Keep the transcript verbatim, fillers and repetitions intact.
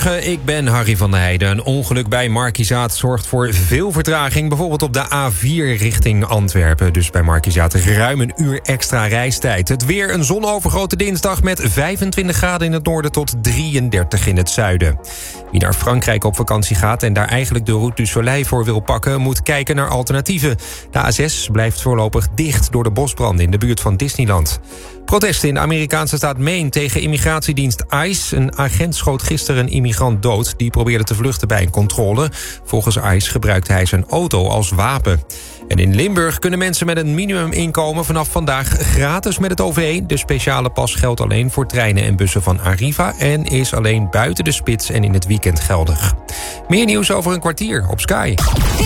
Goedemorgen, ik ben Harry van der Heijden. Een ongeluk bij Markizaat zorgt voor veel vertraging. Bijvoorbeeld op de A vier richting Antwerpen. Dus bij Markizaat ruim een uur extra reistijd. Het weer een zonovergrote dinsdag met vijfentwintig graden in het noorden tot drieëndertig in het zuiden. Wie naar Frankrijk op vakantie gaat en daar eigenlijk de Route du Soleil voor wil pakken, moet kijken naar alternatieven. De A zes blijft voorlopig dicht door de bosbranden in de buurt van Disneyland. Protesten in de Amerikaanse staat Maine tegen immigratiedienst ICE. Een agent schoot gisteren een immigrant dood die probeerde te vluchten bij een controle. Volgens ICE gebruikte hij zijn auto als wapen. En in Limburg kunnen mensen met een minimuminkomen vanaf vandaag gratis met het O V. De speciale pas geldt alleen voor treinen en bussen van Arriva en is alleen buiten de spits en in het weekend geldig. Meer nieuws over een kwartier op Sky.